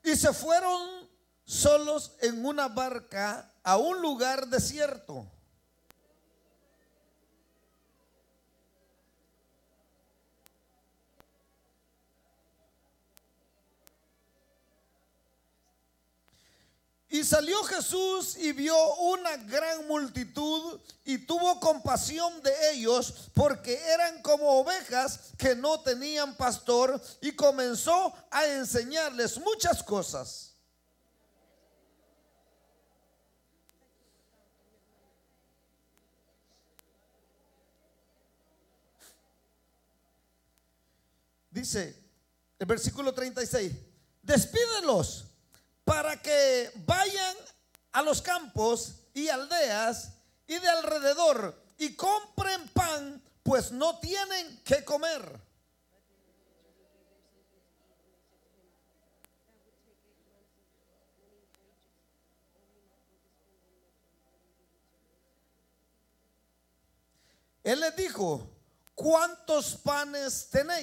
Y se fueron solos en una barca a un lugar desierto. Y salió Jesús y vio una gran multitud y tuvo compasión de ellos, porque eran como ovejas que no tenían pastor, y comenzó a enseñarles muchas cosas. Dice el versículo 36: despídelos para que vayan a los campos y aldeas y de alrededor y compren pan, pues no tienen que comer. Él les dijo: ¿cuántos panes tenéis?